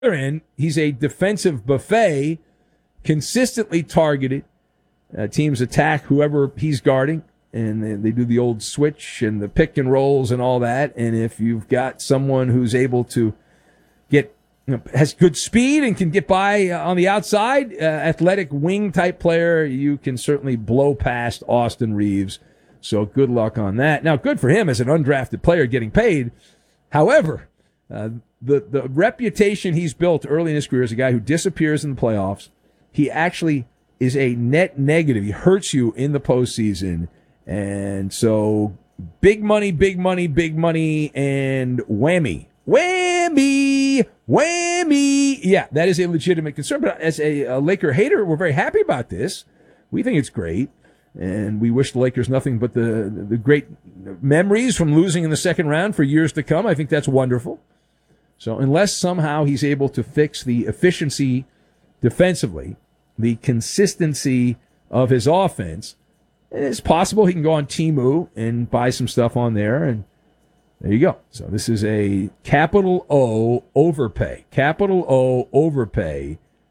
other end, he's a defensive buffet, consistently targeted. Teams attack whoever he's guarding, and they do the old switch and the pick and rolls and all that. And if you've got someone who's able to has good speed and can get by on the outside, athletic wing type player, you can certainly blow past Austin Reeves. So good luck on that. Now, good for him as an undrafted player getting paid. However, the reputation he's built early in his career as a guy who disappears in the playoffs, he actually is a net negative. He hurts you in the postseason. And so big money, big money, big money, and whammy. Whammy! Whammy! Yeah, that is a legitimate concern. But as a Laker hater, we're very happy about this. We think it's great. And we wish the Lakers nothing but the great memories from losing in the second round for years to come. I think that's wonderful. So unless somehow he's able to fix the efficiency defensively, the consistency of his offense, it's possible he can go on Temu and buy some stuff on there, and there you go. So this is a capital O overpay. Capital O overpay